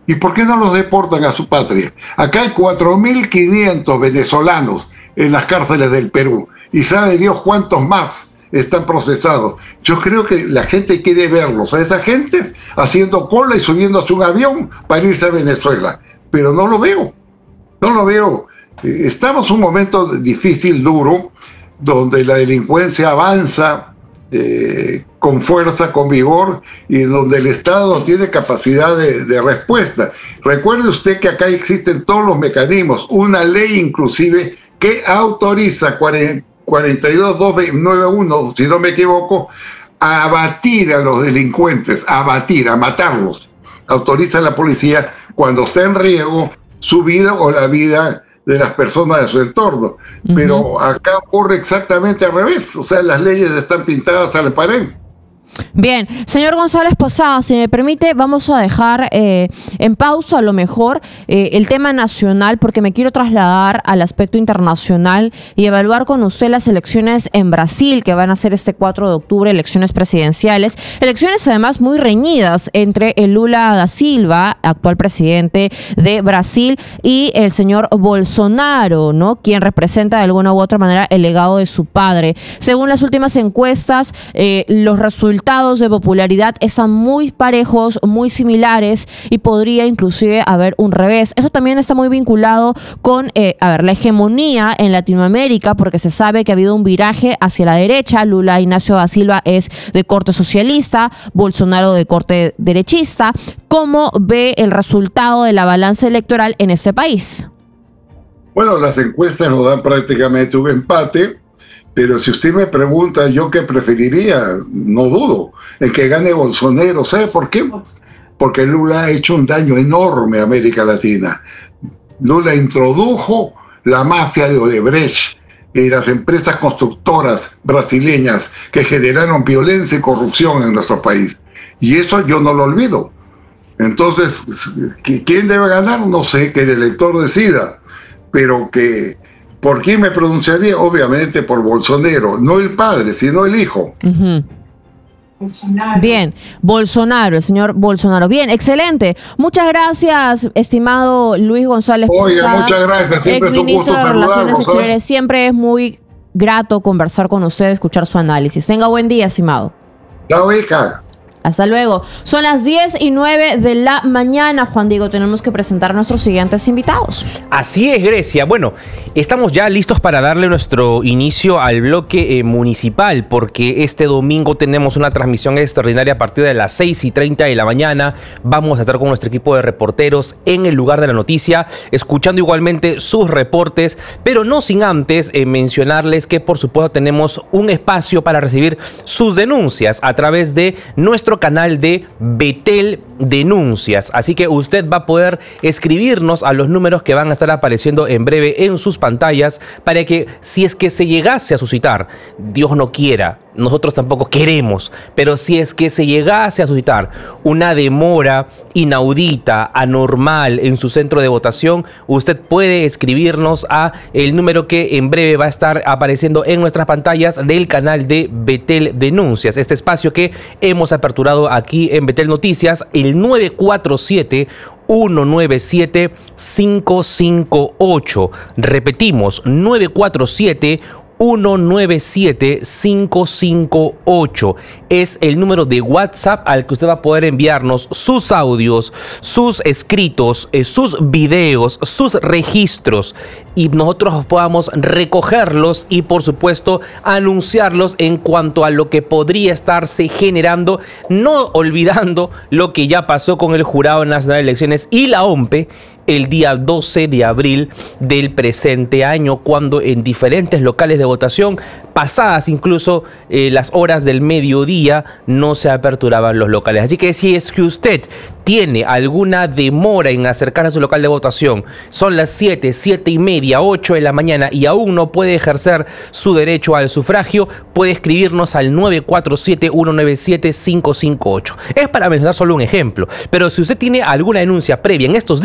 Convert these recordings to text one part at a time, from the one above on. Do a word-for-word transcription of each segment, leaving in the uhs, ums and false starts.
¿Y por qué no los deportan a su patria? Acá hay cuatro mil quinientos venezolanos en las cárceles del Perú y sabe Dios cuántos más están procesados. Yo creo que la gente quiere verlos, a esa gente haciendo cola y subiéndose a un avión para irse a Venezuela, pero no lo veo, no lo veo. Estamos en un momento difícil, duro, donde la delincuencia avanza eh, con fuerza, con vigor, y donde el Estado no tiene capacidad de, de respuesta. Recuerde usted que acá existen todos los mecanismos, una ley inclusive que autoriza cuarenta y dos mil doscientos noventa y uno, si no me equivoco, a abatir a los delincuentes, a abatir, a matarlos. Autoriza a la policía cuando está en riesgo su vida o la vida de las personas de su entorno. Uh-huh. Pero acá ocurre exactamente al revés. O sea, las leyes están pintadas a la pared. Bien, señor González Posada, si me permite, vamos a dejar eh, en pausa a lo mejor eh, el tema nacional, porque me quiero trasladar al aspecto internacional y evaluar con usted las elecciones en Brasil, que van a ser este cuatro de octubre, elecciones presidenciales, elecciones además muy reñidas entre el Lula da Silva, actual presidente de Brasil, y el señor Bolsonaro, ¿no?, quien representa de alguna u otra manera el legado de su padre. Según las últimas encuestas, eh, los resultados de popularidad están muy parejos, muy similares, y podría inclusive haber un revés. Eso también está muy vinculado con eh, a ver, la hegemonía en Latinoamérica, porque se sabe que ha habido un viraje hacia la derecha. Lula Ignacio da Silva es de corte socialista, Bolsonaro de corte derechista. ¿Cómo ve el resultado de la balanza electoral en este país? Bueno, las encuestas nos dan prácticamente un empate. Pero si usted me pregunta, ¿yo qué preferiría? No dudo en que gane Bolsonaro. ¿Sabe por qué? Porque Lula ha hecho un daño enorme a América Latina. Lula introdujo la mafia de Odebrecht y las empresas constructoras brasileñas que generaron violencia y corrupción en nuestro país. Y eso yo no lo olvido. Entonces, ¿quién debe ganar? No sé, que el elector decida. Pero que... ¿Por quién me pronunciaría? Obviamente por Bolsonaro, no el padre, sino el hijo. Uh-huh. Bolsonaro. Bien, Bolsonaro, el señor Bolsonaro. Bien, excelente. Muchas gracias, estimado Luis González Posada. Oiga, muchas gracias. Siempre es un gusto de Relaciones Exteriores. Siempre es muy grato conversar con usted, escuchar su análisis. Tenga buen día, estimado. Chao, hija. Hasta luego. Son las diez y nueve de la mañana, Juan Diego. Tenemos que presentar a nuestros siguientes invitados. Así es, Grecia. Bueno, estamos ya listos para darle nuestro inicio al bloque eh, municipal, porque este domingo tenemos una transmisión extraordinaria a partir de las seis y treinta de la mañana. Vamos a estar con nuestro equipo de reporteros en el lugar de la noticia, escuchando igualmente sus reportes, pero no sin antes eh, mencionarles que, por supuesto, tenemos un espacio para recibir sus denuncias a través de nuestro canal de Betel Denuncias. Así que usted va a poder escribirnos a los números que van a estar apareciendo en breve en sus pantallas, para que, si es que se llegase a suscitar, Dios no quiera, nosotros tampoco queremos, pero si es que se llegase a suscitar una demora inaudita, anormal en su centro de votación, usted puede escribirnos a el número que en breve va a estar apareciendo en nuestras pantallas del canal de Betel Denuncias, este espacio que hemos aperturado aquí en Betel Noticias, el nueve cuatro siete, uno nueve siete, cinco cinco ocho. Repetimos, nueve cuatro siete, uno nueve siete, cinco cinco ocho es el número de WhatsApp al que usted va a poder enviarnos sus audios, sus escritos, eh, sus videos, sus registros, y nosotros podamos recogerlos y, por supuesto, anunciarlos en cuanto a lo que podría estarse generando, no olvidando lo que ya pasó con el Jurado Nacional de Elecciones y la O M P E el día doce de abril del presente año, cuando en diferentes locales de votación, pasadas incluso eh, las horas del mediodía, no se aperturaban los locales. Así que si es que usted tiene alguna demora en acercar a su local de votación, son las siete, siete y media, ocho de la mañana y aún no puede ejercer su derecho al sufragio, puede escribirnos al nueve cuatro siete, uno nueve siete, cinco cinco ocho. Es para mencionar solo un ejemplo, pero si usted tiene alguna denuncia previa en estos días,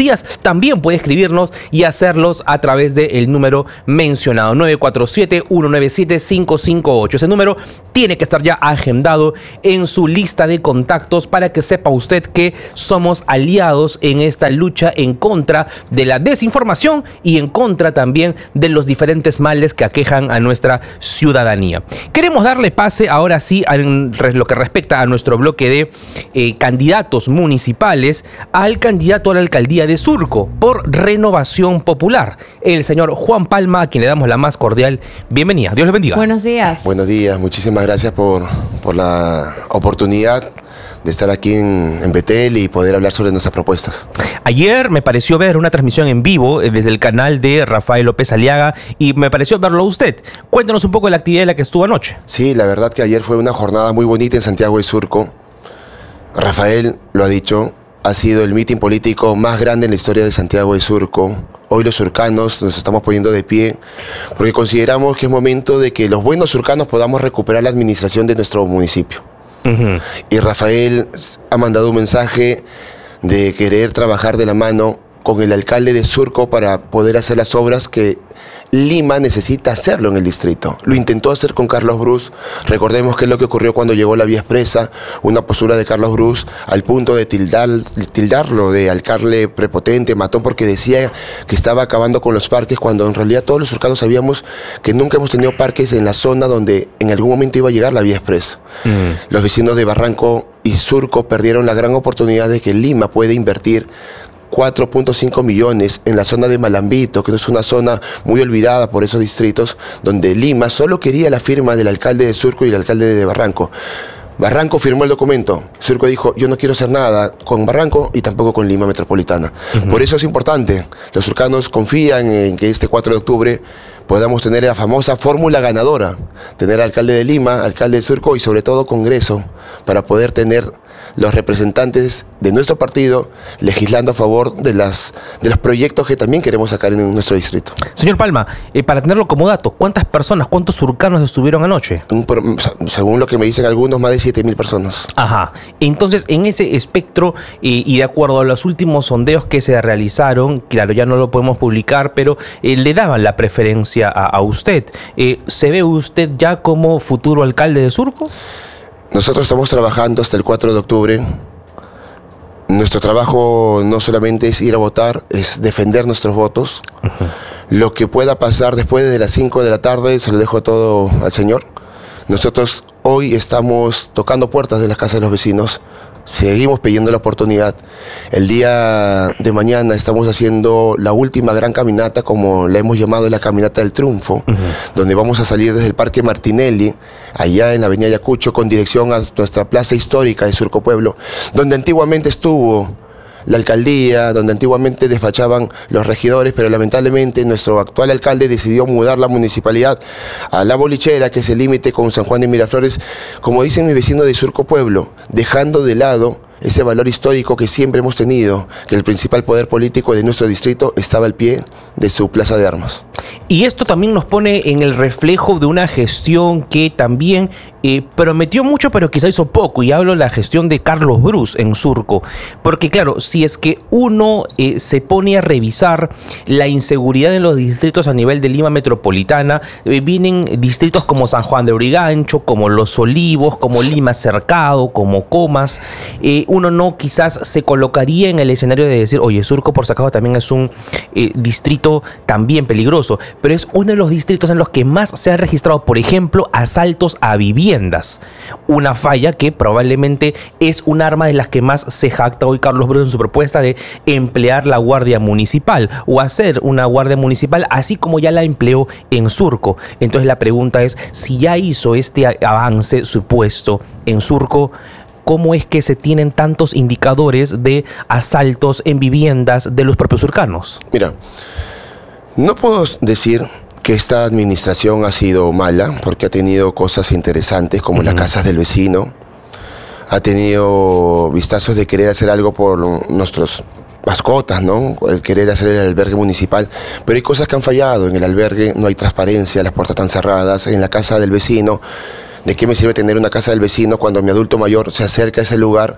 también puede escribirnos y hacerlos a través del número mencionado, nueve cuatro siete, uno nueve siete, cinco cinco ocho. Ese número tiene que estar ya agendado en su lista de contactos para que sepa usted que somos aliados en esta lucha en contra de la desinformación y en contra también de los diferentes males que aquejan a nuestra ciudadanía. Queremos darle pase ahora sí a lo que respecta a nuestro bloque de eh, candidatos municipales al candidato a la alcaldía de Surco por Renovación Popular, el señor Juan Palma, a quien le damos la más cordial bienvenida. Dios le bendiga. Buenos días. Buenos días, muchísimas gracias por, por la oportunidad de estar aquí en, en Betel y poder hablar sobre nuestras propuestas. Ayer me pareció ver una transmisión en vivo desde el canal de Rafael López Aliaga y me pareció verlo a usted. Cuéntanos un poco de la actividad en la que estuvo anoche. Sí, la verdad que ayer fue una jornada muy bonita en Santiago de Surco. Rafael lo ha dicho, ha sido el mitin político más grande en la historia de Santiago de Surco. Hoy los surcanos nos estamos poniendo de pie porque consideramos que es momento de que los buenos surcanos podamos recuperar la administración de nuestro municipio. Uh-huh. Y Rafael ha mandado un mensaje de querer trabajar de la mano con el alcalde de Surco para poder hacer las obras que Lima necesita hacerlo en el distrito. Lo intentó hacer con Carlos Brus. Recordemos qué es lo que ocurrió cuando llegó la vía expresa, una postura de Carlos Brus al punto de tildar, tildarlo de alcalde prepotente, matón, porque decía que estaba acabando con los parques, cuando en realidad todos los surcanos sabíamos que nunca hemos tenido parques en la zona donde en algún momento iba a llegar la vía expresa. Mm. Los vecinos de Barranco y Surco perdieron la gran oportunidad de que Lima puede invertir cuatro punto cinco millones en la zona de Malambito, que es una zona muy olvidada por esos distritos, donde Lima solo quería la firma del alcalde de Surco y el alcalde de Barranco. Barranco firmó el documento. Surco dijo, yo no quiero hacer nada con Barranco y tampoco con Lima Metropolitana. Uh-huh. Por eso es importante. Los surcanos confían en que este cuatro de octubre podamos tener la famosa fórmula ganadora, tener alcalde de Lima, alcalde de Surco y sobre todo Congreso, para poder tener los representantes de nuestro partido legislando a favor de, las, de los proyectos que también queremos sacar en nuestro distrito. Señor Palma, eh, para tenerlo como dato, ¿cuántas personas, cuántos surcanos estuvieron anoche? Un, según lo que me dicen algunos, más de siete mil personas. Ajá. Entonces, en ese espectro eh, y de acuerdo a los últimos sondeos que se realizaron, claro, ya no lo podemos publicar, pero eh, le daban la preferencia a, a usted. Eh, ¿Se ve usted ya como futuro alcalde de Surco? Nosotros estamos trabajando hasta el cuatro de octubre. Nuestro trabajo no solamente es ir a votar, es defender nuestros votos. Uh-huh. Lo que pueda pasar después de las cinco de la tarde se lo dejo todo al Señor. Nosotros hoy estamos tocando puertas de las casas de los vecinos. Seguimos pidiendo la oportunidad. El día de mañana estamos haciendo la última gran caminata, como la hemos llamado la Caminata del Triunfo, uh-huh. donde vamos a salir desde el Parque Martinelli, allá en la avenida Ayacucho, con dirección a nuestra plaza histórica de Surco Pueblo, donde antiguamente estuvo la alcaldía, donde antiguamente despachaban los regidores, pero lamentablemente nuestro actual alcalde decidió mudar la municipalidad a La Bolichera, que es el límite con San Juan de Miraflores, como dicen mis vecinos de Surco Pueblo, dejando de lado ese valor histórico que siempre hemos tenido, que el principal poder político de nuestro distrito estaba al pie de su plaza de armas. Y esto también nos pone en el reflejo de una gestión que también eh, prometió mucho, pero quizá hizo poco, y hablo de la gestión de Carlos Brus en Surco, porque claro, si es que uno eh, se pone a revisar la inseguridad en los distritos a nivel de Lima Metropolitana, eh, vienen distritos como San Juan de Urigancho, como Los Olivos, como Lima Cercado, como Comas, eh, uno no quizás se colocaría en el escenario de decir, oye, Surco por si acaso también es un eh, distrito también peligroso, pero es uno de los distritos en los que más se han registrado, por ejemplo, asaltos a viviendas. Una falla que probablemente es un arma de las que más se jacta hoy Carlos Brus en su propuesta de emplear la Guardia Municipal o hacer una Guardia Municipal así como ya la empleó en Surco. Entonces la pregunta es, si ya hizo este avance supuesto en Surco, ¿cómo es que se tienen tantos indicadores de asaltos en viviendas de los propios surcanos? Mira, no puedo decir que esta administración ha sido mala, porque ha tenido cosas interesantes como uh-huh. las casas del vecino, ha tenido vistazos de querer hacer algo por nuestros mascotas, ¿no? El querer hacer el albergue municipal, pero hay cosas que han fallado. En el albergue no hay transparencia, las puertas están cerradas. En la casa del vecino, ¿de qué me sirve tener una casa del vecino cuando mi adulto mayor se acerca a ese lugar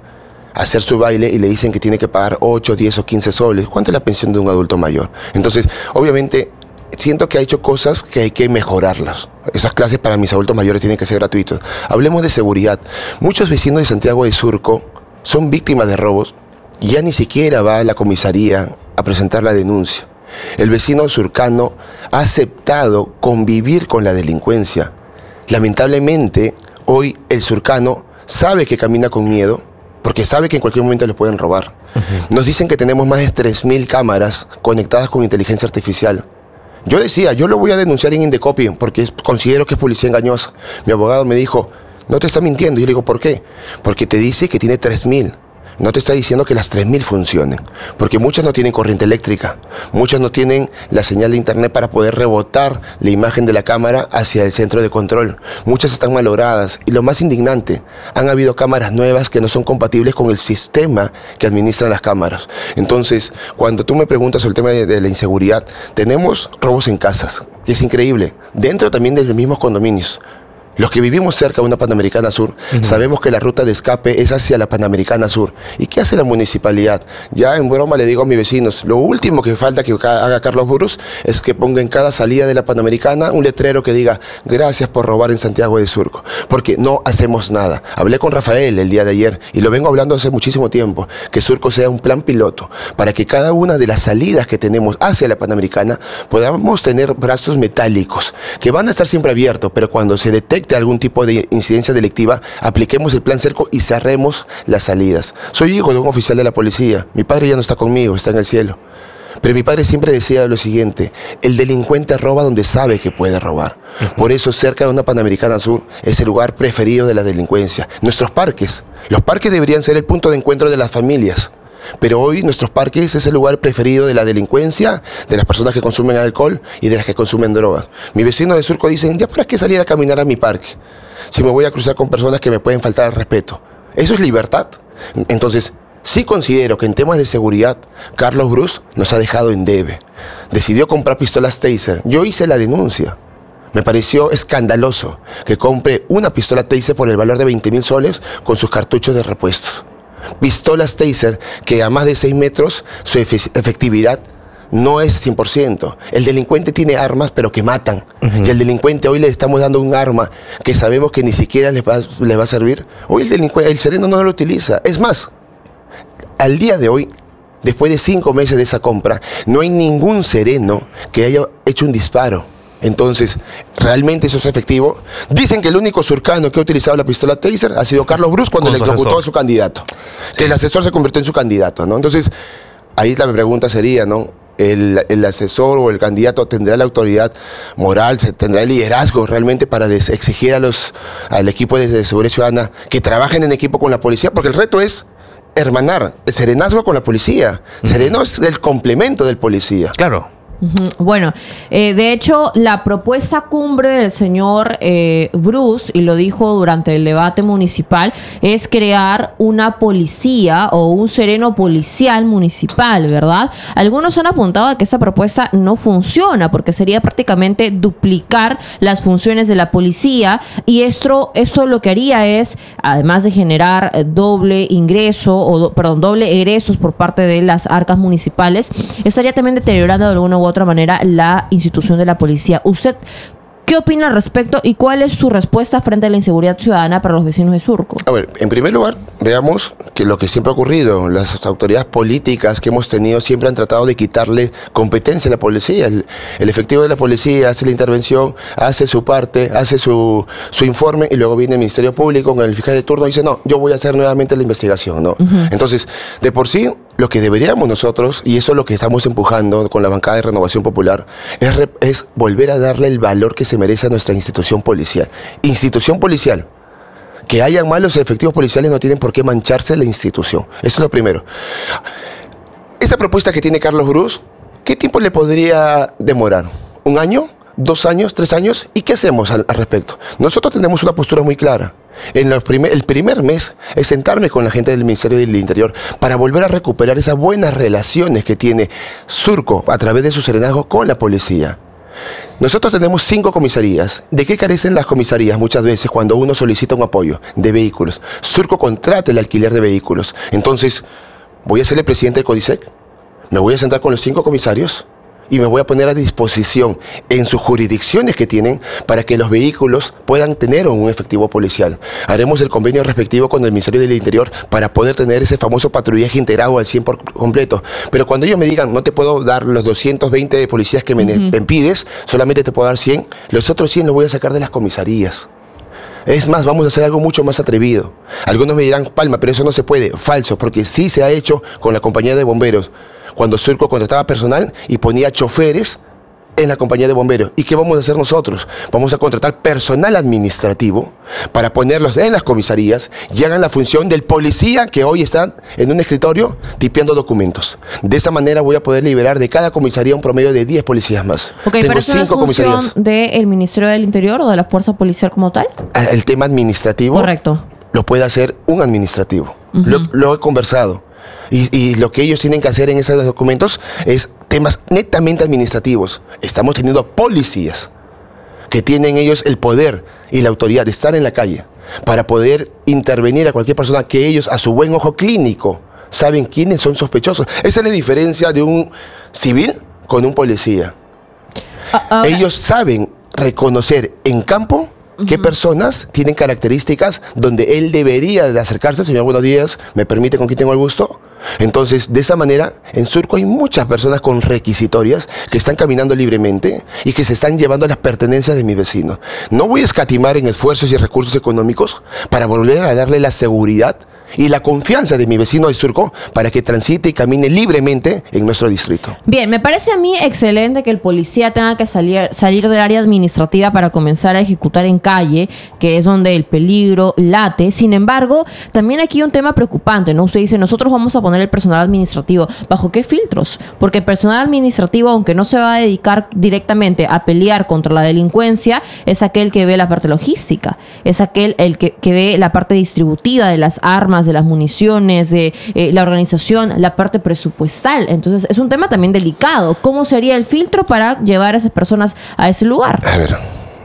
a hacer su baile y le dicen que tiene que pagar ocho, diez o quince soles. ¿Cuánto es la pensión de un adulto mayor? Entonces, obviamente, siento que ha hecho cosas que hay que mejorarlas. Esas clases para mis adultos mayores tienen que ser gratuitas. Hablemos de seguridad. Muchos vecinos de Santiago de Surco son víctimas de robos y ya ni siquiera va a la comisaría a presentar la denuncia. El vecino surcano ha aceptado convivir con la delincuencia. Lamentablemente, hoy el surcano sabe que camina con miedo porque sabe que en cualquier momento le pueden robar. Uh-huh. Nos dicen que tenemos más de tres mil cámaras conectadas con inteligencia artificial. Yo decía, yo lo voy a denunciar en Indecopi porque es, considero que es policía engañosa. Mi abogado me dijo, no te está mintiendo. Yo le digo, ¿por qué? Porque te dice que tiene tres mil. No te está diciendo que las tres mil funcionen, porque muchas no tienen corriente eléctrica, muchas no tienen la señal de internet para poder rebotar la imagen de la cámara hacia el centro de control. Muchas están malogradas y lo más indignante, han habido cámaras nuevas que no son compatibles con el sistema que administran las cámaras. Entonces, cuando tú me preguntas sobre el tema de, de la inseguridad, tenemos robos en casas, que es increíble, dentro también de los mismos condominios. Los que vivimos cerca de una Panamericana Sur, uh-huh. sabemos que la ruta de escape es hacia la Panamericana Sur. ¿Y qué hace la municipalidad? Ya en broma le digo a mis vecinos, lo último que falta que haga Carlos Bruce es que ponga en cada salida de la Panamericana un letrero que diga, gracias por robar en Santiago de Surco, porque no hacemos nada. Hablé con Rafael el día de ayer y lo vengo hablando hace muchísimo tiempo, que Surco sea un plan piloto para que cada una de las salidas que tenemos hacia la Panamericana podamos tener brazos metálicos, que van a estar siempre abiertos, pero cuando se detecte algún tipo de incidencia delictiva, apliquemos el plan cerco y cerremos las salidas. Soy hijo de un oficial de la policía. Mi padre ya no está conmigo, está en el cielo. Pero mi padre siempre decía lo siguiente, el delincuente roba donde sabe que puede robar. Por eso cerca de una Panamericana Sur es el lugar preferido de la delincuencia. Nuestros parques, los parques deberían ser el punto de encuentro de las familias. Pero hoy nuestros parques es el lugar preferido de la delincuencia, de las personas que consumen alcohol y de las que consumen drogas. Mis vecinos de Surco dicen, ¿ya para qué salir a caminar a mi parque? Si me voy a cruzar con personas que me pueden faltar al respeto. ¿Eso es libertad? Entonces, sí considero que en temas de seguridad, Carlos Bruce nos ha dejado en debe. Decidió comprar pistolas Taser. Yo hice la denuncia. Me pareció escandaloso que compre una pistola Taser por el valor de veinte mil soles con sus cartuchos de repuestos. Pistolas Taser que a más de seis metros su efectividad no es cien por ciento. El delincuente tiene armas pero que matan. Uh-huh. Y el delincuente hoy le estamos dando un arma que sabemos que ni siquiera le va, le va a servir. Hoy el delincuente, el sereno no lo utiliza. Es más, al día de hoy, después de cinco meses de esa compra, no hay ningún sereno que haya hecho un disparo. Entonces, ¿realmente eso es efectivo? Dicen que el único surcano que ha utilizado la pistola Taser ha sido Carlos Bruce cuando le ejecutó a su candidato. Sí. Que el asesor se convirtió en su candidato, ¿no? Entonces, ahí la pregunta sería, ¿no? El, el asesor o el candidato tendrá la autoridad moral, tendrá el liderazgo realmente para exigir a los, al equipo de, de seguridad ciudadana que trabajen en equipo con la policía, porque el reto es hermanar el serenazgo con la policía. Uh-huh. Sereno es el complemento del policía. Claro. Bueno, eh, de hecho, la propuesta cumbre del señor eh, Bruce, y lo dijo durante el debate municipal, es crear una policía o un sereno policial municipal, ¿verdad? Algunos han apuntado a que esta propuesta no funciona porque sería prácticamente duplicar las funciones de la policía y esto, esto lo que haría es, además de generar doble ingreso, o do, perdón, doble egresos por parte de las arcas municipales, estaría también deteriorando de alguna u otra manera la institución de la policía. ¿Usted qué opina al respecto y cuál es su respuesta frente a la inseguridad ciudadana para los vecinos de Surco? A ver, en primer lugar, veamos que lo que siempre ha ocurrido, las autoridades políticas que hemos tenido siempre han tratado de quitarle competencia a la policía. El, el efectivo de la policía hace la intervención, hace su parte, hace su, su informe y luego viene el Ministerio Público con el fiscal de turno y dice, no, yo voy a hacer nuevamente la investigación, ¿no? Uh-huh. Entonces, de por sí, lo que deberíamos nosotros, y eso es lo que estamos empujando con la bancada de Renovación Popular, es, re, es volver a darle el valor que se merece a nuestra institución policial. Institución policial. Que hayan malos efectivos policiales no tienen por qué mancharse la institución. Eso es lo primero. Esa propuesta que tiene Carlos Bruce, ¿qué tiempo le podría demorar? ¿Un año? ¿Dos años? ¿Tres años? ¿Y qué hacemos al, al respecto? Nosotros tenemos una postura muy clara. En los primer, el primer mes es sentarme con la gente del Ministerio del Interior para volver a recuperar esas buenas relaciones que tiene Surco a través de su serenazgo con la policía. Nosotros tenemos cinco comisarías. ¿De qué carecen las comisarías muchas veces cuando uno solicita un apoyo? De vehículos. Surco contrata el alquiler de vehículos. Entonces, voy a ser el presidente del CODISEC, me voy a sentar con los cinco comisarios y me voy a poner a disposición en sus jurisdicciones que tienen para que los vehículos puedan tener un efectivo policial. Haremos el convenio respectivo con el Ministerio del Interior para poder tener ese famoso patrullaje integrado al cien por ciento por completo. Pero cuando ellos me digan, no te puedo dar los doscientos veinte policías que me, uh-huh. me pides, solamente te puedo dar cien, los otros cien los voy a sacar de las comisarías. Es más, vamos a hacer algo mucho más atrevido. Algunos me dirán, Palma, pero eso no se puede. Falso, porque sí se ha hecho con la compañía de bomberos. Cuando Surco contrataba personal y ponía choferes en la compañía de bomberos. ¿Y qué vamos a hacer nosotros? Vamos a contratar personal administrativo para ponerlos en las comisarías y hagan la función del policía que hoy está en un escritorio tipeando documentos. De esa manera voy a poder liberar de cada comisaría un promedio de diez policías más. Okay, Tengo ¿pero eso cinco no es comisarías. ¿Del Ministerio del Interior o de la Fuerza Policial como tal? El tema administrativo. Correcto. Lo puede hacer un administrativo. Uh-huh. lo, lo he conversado. Y, y lo que ellos tienen que hacer en esos documentos es temas netamente administrativos. Estamos teniendo policías que tienen ellos el poder y la autoridad de estar en la calle para poder intervenir a cualquier persona que ellos, a su buen ojo clínico, saben quiénes son sospechosos. Esa es la diferencia de un civil con un policía. Uh, uh, ellos saben reconocer en campo qué personas tienen características donde él debería de acercarse. Señor, buenos días, ¿me permite con quién tengo el gusto? Entonces, de esa manera, en Surco hay muchas personas con requisitorias que están caminando libremente y que se están llevando las pertenencias de mis vecinos. No voy a escatimar en esfuerzos y recursos económicos para volver a darle la seguridad y la confianza de mi vecino del Surco para que transite y camine libremente en nuestro distrito. Bien, me parece a mí excelente que el policía tenga que salir, salir del área administrativa para comenzar a ejecutar en calle, que es donde el peligro late. Sin embargo, también aquí hay un tema preocupante, ¿no? Usted dice, nosotros vamos a poner el personal administrativo. ¿Bajo qué filtros? Porque el personal administrativo, aunque no se va a dedicar directamente a pelear contra la delincuencia, es aquel que ve la parte logística, es aquel el que, que ve la parte distributiva de las armas, de las municiones, de eh, la organización, la parte presupuestal. Entonces es un tema también delicado. ¿Cómo sería el filtro para llevar a esas personas a ese lugar? A ver,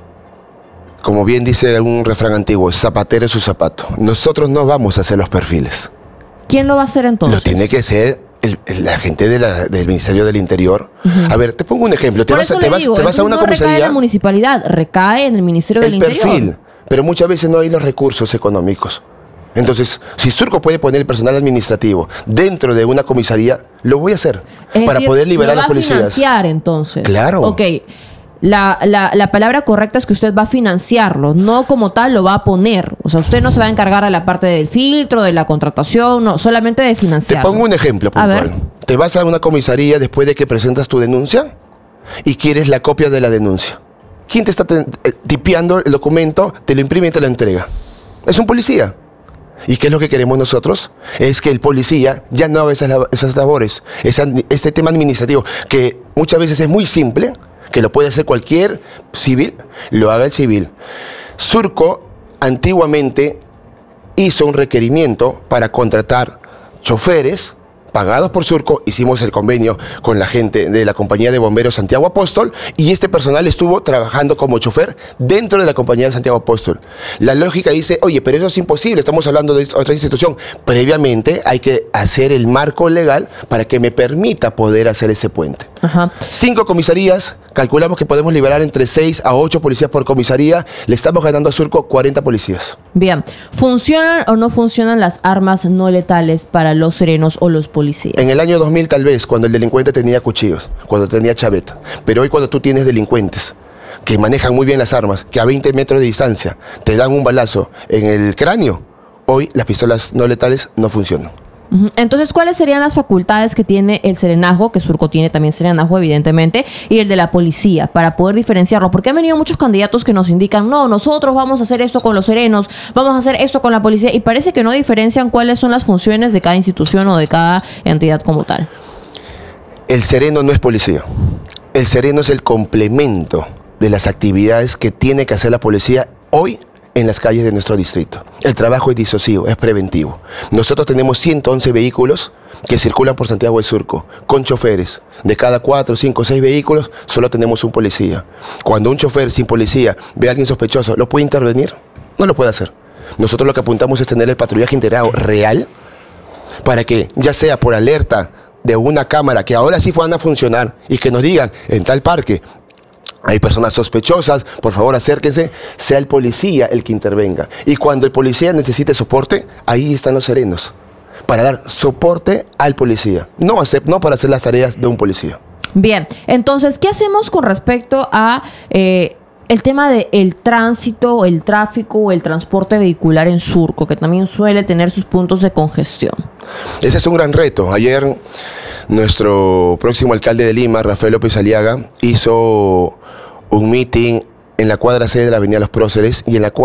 como bien dice un refrán antiguo, zapatero es su zapato. Nosotros no vamos a hacer los perfiles. ¿Quién lo va a hacer entonces? Lo tiene que ser el, la gente de la, del Ministerio del Interior. Uh-huh. A ver, te pongo un ejemplo. Te Por vas, eso te le vas, digo, te vas a una no comisaría. recae en la municipalidad, recae en el Ministerio del el Interior. Perfil, pero muchas veces no hay los recursos económicos. Entonces, si Surco puede poner el personal administrativo dentro de una comisaría, lo voy a hacer es para decir, poder liberar lo a las policías. Va a financiar entonces. Claro. Ok. La, la, la palabra correcta es que usted va a financiarlo, no como tal lo va a poner. O sea, usted no se va a encargar de la parte del filtro, de la contratación, no, solamente de financiar. Te pongo un ejemplo puntual. Te vas a una comisaría después de que presentas tu denuncia y quieres la copia de la denuncia. ¿Quién te está te, eh, tipeando el documento, te lo imprime y te lo entrega? Es un policía. ¿Y qué es lo que queremos nosotros? Es que el policía ya no haga esas, esas labores, esa, este tema administrativo, que muchas veces es muy simple, que lo puede hacer cualquier civil, lo haga el civil. Surco antiguamente hizo un requerimiento para contratar choferes pagados por Surco. Hicimos el convenio con la gente de la compañía de bomberos Santiago Apóstol y este personal estuvo trabajando como chofer dentro de la compañía de Santiago Apóstol. La lógica dice, oye, pero eso es imposible, estamos hablando de otra institución. Previamente hay que hacer el marco legal para que me permita poder hacer ese puente. Ajá. Cinco comisarías, calculamos que podemos liberar entre seis a ocho policías por comisaría. Le estamos ganando a Surco cuarenta policías. Bien, ¿funcionan o no funcionan las armas no letales para los serenos o los policías? En el año dos mil tal vez, cuando el delincuente tenía cuchillos, cuando tenía chaveta. Pero hoy cuando tú tienes delincuentes que manejan muy bien las armas, que a veinte metros de distancia te dan un balazo en el cráneo, hoy las pistolas no letales no funcionan. Entonces, ¿cuáles serían las facultades que tiene el serenazgo, que Surco tiene también serenazgo, evidentemente, y el de la policía, para poder diferenciarlo? Porque han venido muchos candidatos que nos indican, no, nosotros vamos a hacer esto con los serenos, vamos a hacer esto con la policía, y parece que no diferencian cuáles son las funciones de cada institución o de cada entidad como tal. El sereno no es policía. El sereno es el complemento de las actividades que tiene que hacer la policía hoy en las calles de nuestro distrito. El trabajo es disuasivo, es preventivo. Nosotros tenemos ciento once vehículos que circulan por Santiago del Surco, con choferes. De cada cuatro, cinco, seis vehículos, solo tenemos un policía. Cuando un chofer sin policía ve a alguien sospechoso, ¿lo puede intervenir? No lo puede hacer. Nosotros lo que apuntamos es tener el patrullaje integrado real para que, ya sea por alerta de una cámara, que ahora sí van a funcionar, y que nos digan, en tal parque hay personas sospechosas, por favor acérquense, sea el policía el que intervenga. Y cuando el policía necesite soporte, ahí están los serenos, para dar soporte al policía, no, hacer, no para hacer las tareas de un policía. Bien, entonces, ¿qué hacemos con respecto a eh, el tema del tránsito, el tráfico o el transporte vehicular en Surco, que también suele tener sus puntos de congestión? Ese es un gran reto. Ayer nuestro próximo alcalde de Lima, Rafael López Aliaga, hizo un meeting en la cuadra C de la Avenida Los Próceres y en la cuadra